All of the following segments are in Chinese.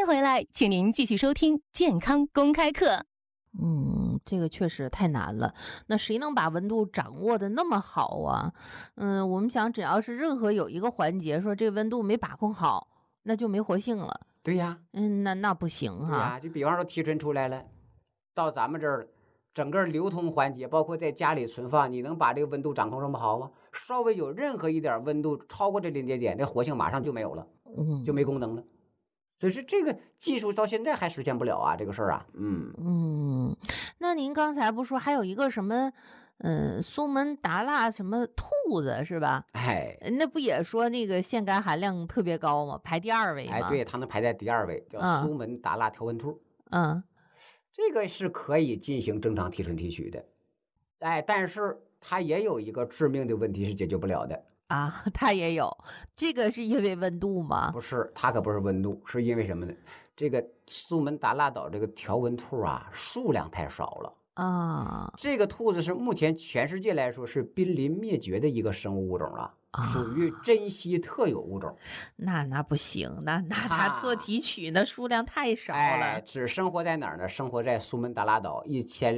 回来，请您继续收听健康公开课。 这个确实太难了。那谁能把温度掌握的那么好啊？我们想，只要是任何有一个环节说这个温度没把控好，那就没活性了。 对呀， 那不行哈。 对呀，就比方说提纯出来了，到咱们这儿，整个流通环节，包括在家里存放，你能把这个温度掌控这么好吗？稍微有任何一点温度超过这临界点，这活性马上就没有了，就没功能了。所以说这个技术到现在还实现不了啊，这个事儿啊， 那您刚才不说还有一个什么，苏门答腊什么兔子是吧？那不也说那个腺苷含量特别高吗？排第2位吗？ 对，它能排在第2位，叫苏门答腊条纹兔。这个是可以进行正常提纯提取的，但是它也有一个致命的问题是解决不了的。 它也有，这个是因为温度吗？ 不是，它可不是温度，是因为什么呢？这个苏门答腊岛这个条纹兔啊，数量太少了这个兔子是目前全世界来说是濒临灭绝的一个生物物种了，属于珍稀特有物种。 那不行，那它做提取那数量太少了。 只生活在哪儿呢？生活在苏门答腊岛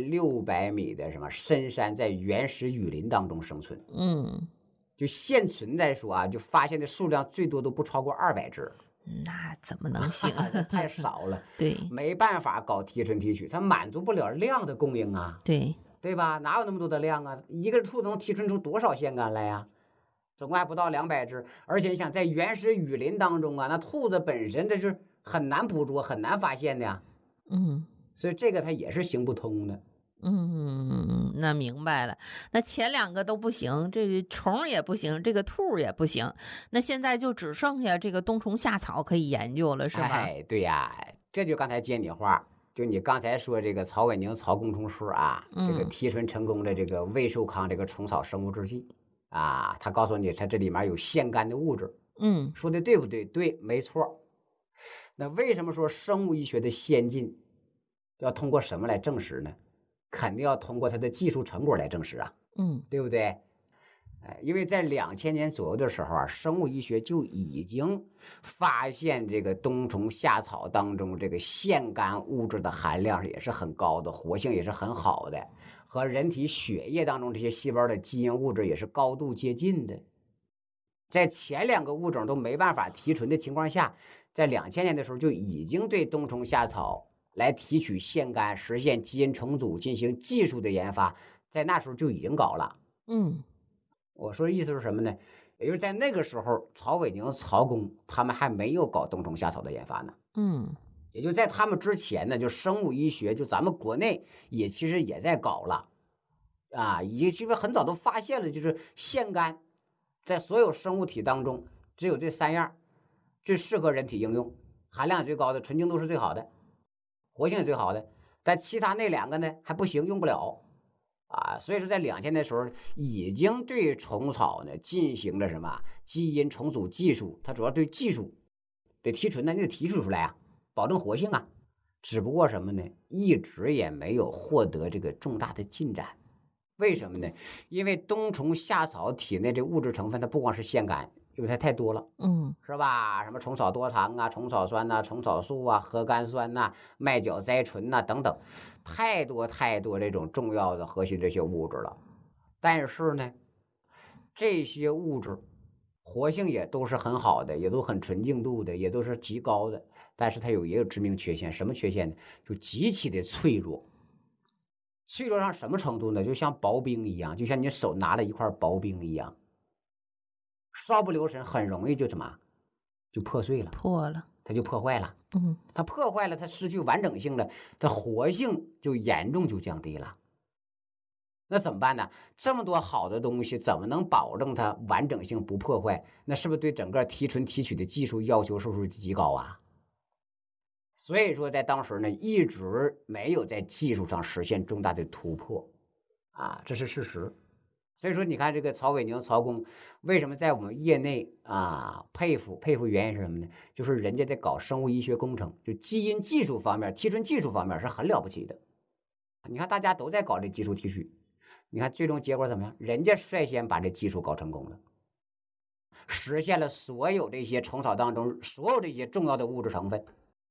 1600米的什么深山，在原始雨林当中生存。就现存来说啊，就发现的数量最多都不超过200只。 那怎么能行？ 太少了， 对， 没办法搞提纯提取，它满足不了量的供应啊，对吧？哪有那么多的量啊？一个兔子能提纯出多少腺苷来呀？总共还不到200只，而且你想在原始雨林当中啊，那兔子本身它是很难捕捉、很难发现的呀。所以这个它也是行不通的。 那明白了。那前2个都不行，这个虫也不行，这个兔也不行，那现在就只剩下这个冬虫夏草可以研究了，是吧？ 对呀，这就刚才接你话，就你刚才说这个曹伟宁曹工程师啊，这个提纯成功的这个魏寿康这个虫草生物制剂啊，他告诉你它这里面有腺苷的物质，说的对不对？对，没错。那为什么说生物医学的先进要通过什么来证实呢？肯定要通过它的技术成果来证实啊，对不对？因为在2000年左右的时候啊，生物医学就已经发现这个冬虫夏草当中这个腺苷物质的含量也是很高的，活性也是很好的，和人体血液当中这些细胞的基因物质也是高度接近的。在前2个物种都没办法提纯的情况下，在2000年的时候就已经对冬虫夏草来提取腺苷、实现基因重组进行技术的研发，在那时候就已经搞了。我说的意思是什么呢？也就是在那个时候，曹伟宁、曹工他们还没有搞冬虫夏草的研发呢。也就在他们之前呢，就生物医学，就咱们国内其实也在搞了也其实很早都发现了，就是腺苷在所有生物体当中只有这3样最适合人体应用，含量最高的，纯净度是最好的，活性也最好的，但其他那2个呢还不行，用不了所以说在2000年的时候已经对虫草呢进行了什么基因重组技术，它主要对技术得提纯呢，你得提取出来保证活性只不过什么呢，一直也没有获得这个重大的进展。为什么呢？因为冬虫夏草体内这物质成分它不光是腺苷，因为它太多了，是吧？什么虫草多糖虫草酸虫草素核苷酸麦角甾醇等等，太多这种重要的核心这些物质了。但是呢，这些物质活性也都是很好的，也都很纯净度的，也都是极高的，但是它也有致命缺陷。什么缺陷呢？就极其的脆弱。脆弱上什么程度呢？就像薄冰一样，就像你手拿了一块薄冰一样，稍不留神很容易就就破碎了， 破了， 它就破坏了。它破坏了，它失去完整性了，它活性就严重就降低了。那怎么办呢？这么多好的东西，怎么能保证它完整性不破坏？那是不是对整个提纯提取的技术要求是不是极高所以说在当时呢，一直没有在技术上实现重大的突破这是事实。所以说你看这个曹伟宁、曹工为什么在我们业内佩服原因是什么呢？就是人家在搞生物医学工程，就基因技术方面、提纯技术方面是很了不起的。你看大家都在搞这技术提取，你看最终结果怎么样？人家率先把这技术搞成功了，实现了所有这些虫草当中所有这些重要的物质成分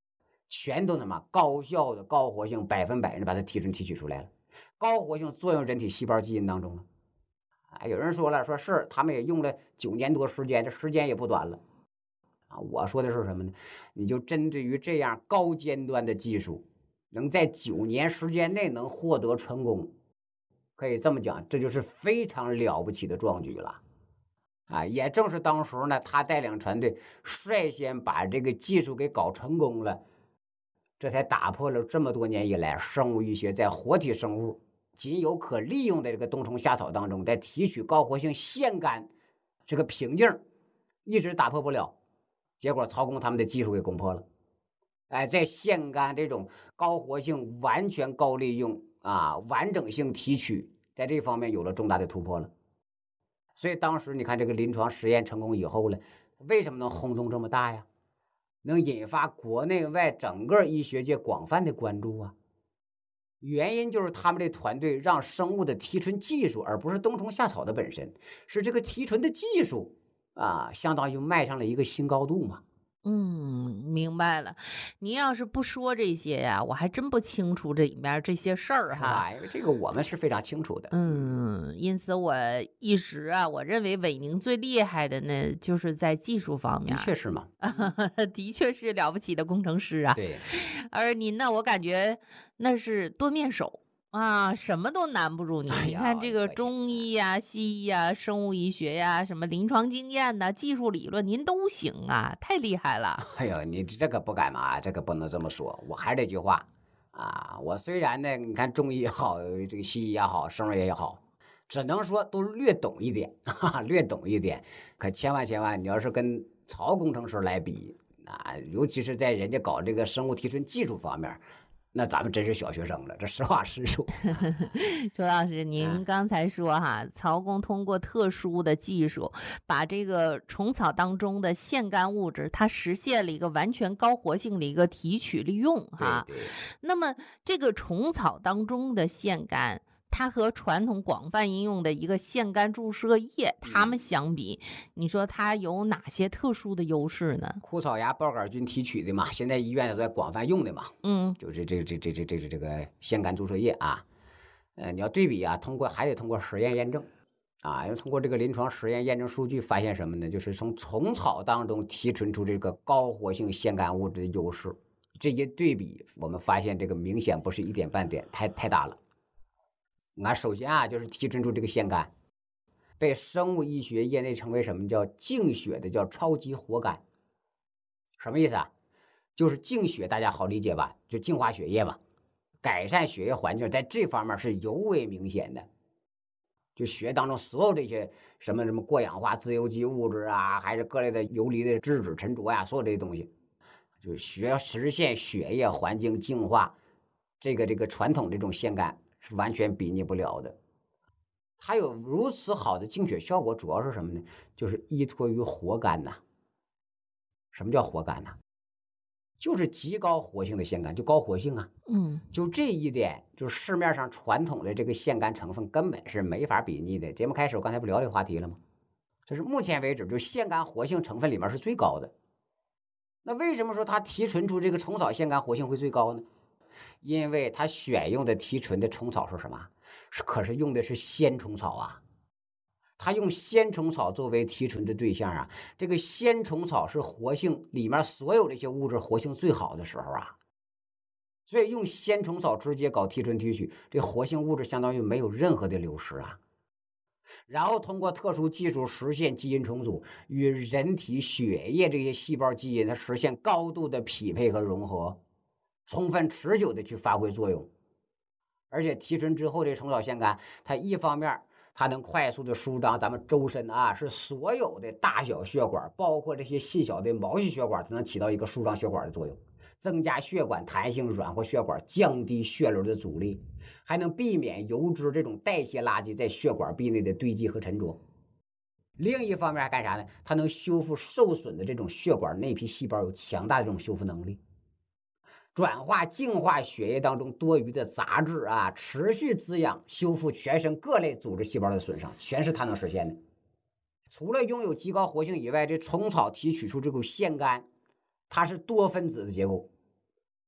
全都他妈高效的高活性100%把它提纯提取出来了，高活性作用人体细胞基因当中了。有人说了，说是他们也用了9年多时间，这时间也不短了啊。我说的是什么呢？你就针对于这样高尖端的技术，能在9年时间内能获得成功，可以这么讲，这就是非常了不起的壮举了啊！也正是当时呢，他带领团队率先把这个技术给搞成功了，这才打破了这么多年以来生物医学在活体生物仅有可利用的这个冬虫夏草当中，在提取高活性腺苷这个瓶颈，一直打破不了。结果曹公他们的技术给攻破了，在腺苷这种高活性、完全高利用完整性提取，在这方面有了重大的突破了。所以当时你看这个临床实验成功以后呢，为什么能轰动这么大呀？能引发国内外整个医学界广泛的关注啊。原因就是他们这团队让生物的提纯技术，而不是冬虫夏草的本身，是这个提纯的技术相当于迈上了一个新高度嘛。 明白了。您要是不说这些呀，我还真不清楚这里面这些事儿哈。 因为这个我们是非常清楚的。 因此我一直我认为韦宁最厉害的呢，就是在技术方面。 的确是嘛， 的确是了不起的工程师啊。 对。 而您呢，我感觉那是多面手。什么都难不住你。你看这个中医呀、西医呀、生物医学呀、什么临床经验呐、技术理论，您都行啊，太厉害了。 哎呦，你这个不敢嘛，这个不能这么说。我还是这句话我虽然呢，你看中医也好，这个西医也好，生物也好，只能说都略懂一点，略懂一点。可千万，你要是跟曹工程师来比尤其是在人家搞这个生物提纯技术方面，那咱们真是小学生了，这实话实说。 周老师，您刚才说曹公通过特殊的技术，把这个虫草当中的腺苷物质，它实现了一个完全高活性的一个提取利用对。 那么这个虫草当中的腺苷，它和传统广泛应用的一个腺苷注射液，它们相比，你说它有哪些特殊的优势呢？ 枯草芽孢杆菌提取的嘛，现在医院都在广泛用的嘛。就是这个腺苷注射液你要对比还得通过实验验证要通过这个临床实验验证数据发现什么呢？就是从虫草当中提纯出这个高活性腺苷物质的优势。这些对比，我们发现这个明显不是一点半点，太大了。首先就是提纯出这个腺苷，被生物医学业内称为什么叫净血的，叫超级活苷。什么意思就是净血，大家好理解吧？就净化血液吧，改善血液环境，在这方面是尤为明显的。就血液当中所有这些什么过氧化自由基物质还是各类的游离的质子沉着所有这些东西，就实现血液环境净化，这个传统这种腺苷是完全比拟不了的。它有如此好的净血效果，主要是什么呢？就是依托于活苷什么叫活苷就是极高活性的腺苷，就高活性就这一点，就市面上传统的这个腺苷成分根本是没法比拟的。节目开始我刚才不聊这个话题了吗？就是目前为止，就腺苷活性成分里面是最高的。那为什么说它提纯出这个虫草腺苷活性会最高呢？因为它选用的提纯的虫草是什么？可是用的是鲜虫草它用鲜虫草作为提纯的对象这个鲜虫草是活性里面所有这些物质活性最好的时候所以用鲜虫草直接搞提纯提取，这活性物质相当于没有任何的流失然后通过特殊技术实现基因重组，与人体血液这些细胞基因它实现高度的匹配和融合，充分持久的去发挥作用。而且提纯之后这虫草腺苷，它一方面它能快速的舒张咱们周身是所有的大小血管，包括这些细小的毛细血管，它能起到一个舒张血管的作用，增加血管弹性，软化血管，降低血流的阻力，还能避免油脂这种代谢垃圾在血管壁内的堆积和沉着。另一方面还干啥呢？它能修复受损的这种血管内皮细胞，有强大的这种修复能力，转化净化血液当中多余的杂质持续滋养修复全身各类组织细胞的损伤，全是它能实现的。除了拥有极高活性以外，这虫草提取出这个腺苷，它是多分子的结构，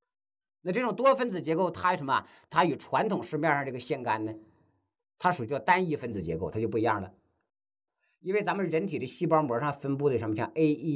那这种多分子结构它什么？它与传统市面上这个腺苷呢，它属于叫单一分子结构，它就不一样了。因为咱们人体的细胞膜上分布的什么，像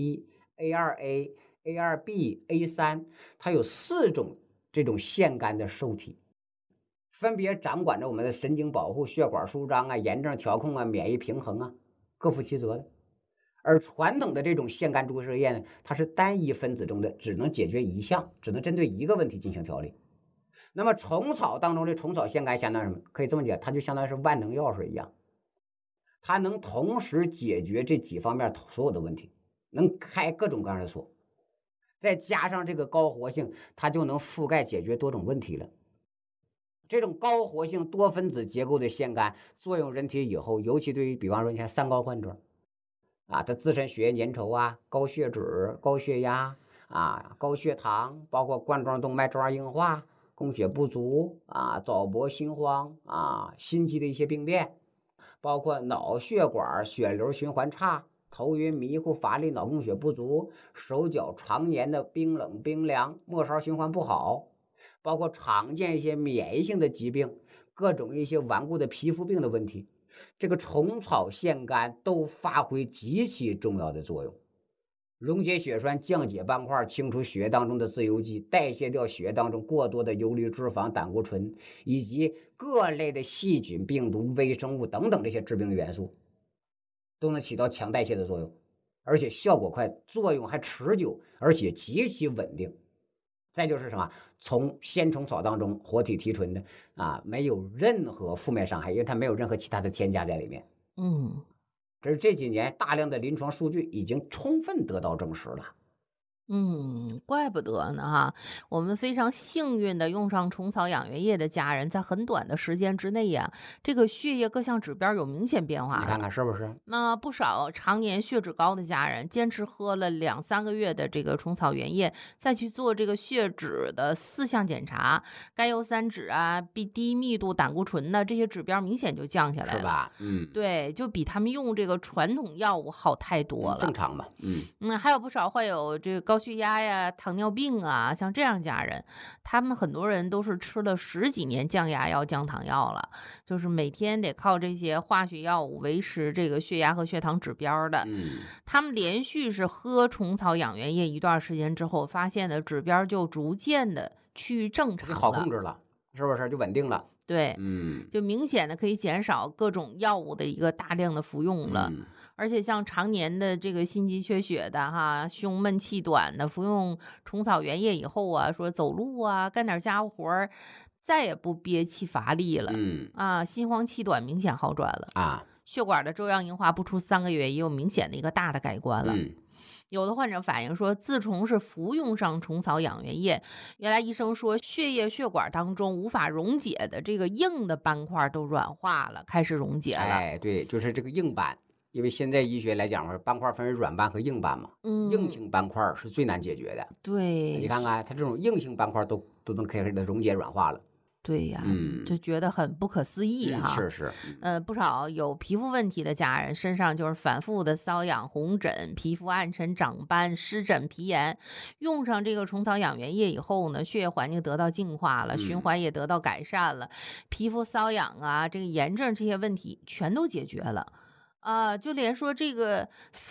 A1、A2A、A2B、A3，它有4种这种腺苷的受体，分别掌管着我们的神经保护、血管舒张啊、炎症调控啊、免疫平衡啊，各负其责的。而传统的这种腺苷注射液呢，它是单一分子中的，只能解决一项，只能针对一个问题进行调理。那么虫草当中的虫草腺苷相当于什么？可以这么讲，它就相当于是万能药水一样，它能同时解决这几方面所有的问题，能开各种各样的锁，再加上这个高活性，它就能覆盖解决多种问题了。这种高活性多分子结构的腺苷作用人体以后，尤其对于比方说你看三高患者啊，他自身血液粘稠啊、高血脂、高血压啊、高血糖，包括冠状动脉粥样硬化、供血不足啊、早搏心慌啊、心悸的一些病变，包括脑血管血流循环差、头晕迷糊、乏力、脑供血不足、手脚常年的冰冷冰凉、末梢循环不好，包括常见一些免疫性的疾病，各种一些顽固的皮肤病的问题，这个虫草腺苷都发挥极其重要的作用，溶解血栓、降解斑块、清除血液当中的自由基，代谢掉血液当中过多的游离脂肪、胆固醇以及各类的细菌、病毒、微生物等等这些致病元素，都能起到强代谢的作用，而且效果快，作用还持久，而且极其稳定。再就是什么，从鲜虫草当中活体提纯的啊，没有任何负面伤害，因为它没有任何其他的添加在里面。这是这几年大量的临床数据已经充分得到证实了。 怪不得呢哈！我们非常幸运的用上虫草养元液的家人，在很短的时间之内呀，这个血液各项指标有明显变化。 你看看是不是？ 那不少常年血脂高的家人，坚持喝了2-3个月的这个虫草原液，再去做这个血脂的4项检查，甘油三酯啊、低密度胆固醇呢，这些指标明显就降下来了， 是吧？ 对，就比他们用这个传统药物好太多了。 正常嘛。 还有不少患有这个高血压呀、糖尿病啊，像这样家人，他们很多人都是吃了10几年降压药、降糖药了，就是每天得靠这些化学药物维持这个血压和血糖指标的。他们连续是喝虫草养元液一段时间之后，发现的指标就逐渐的趋于正常了， 就好控制了，是不是就稳定了？ 对，就明显的可以减少各种药物的一个大量的服用了。而且像常年的这个心肌缺血的哈、胸闷气短的，服用虫草原液以后啊，说走路啊、干点家务活再也不憋气乏力了。心慌气短明显好转了血管的粥样硬化不出3个月也有明显的一个大的改观了。有的患者反映说，自从是服用上虫草养元液，原来医生说血液血管当中无法溶解的这个硬的斑块都软化了，开始溶解了。 对，就是这个硬斑。因为现在医学来讲，斑块分为软斑和硬斑嘛。硬性斑块是最难解决的。 对， 你看看它这种硬性斑块都能开始的溶解软化了。 对呀，就觉得很不可思议哈。 是。 不少有皮肤问题的家人身上就是反复的瘙痒、红疹、皮肤暗沉、长斑、湿疹、皮炎，用上这个虫草养元液以后呢，血液环境得到净化了，循环也得到改善了，皮肤瘙痒啊、这个炎症这些问题全都解决了。就连说这个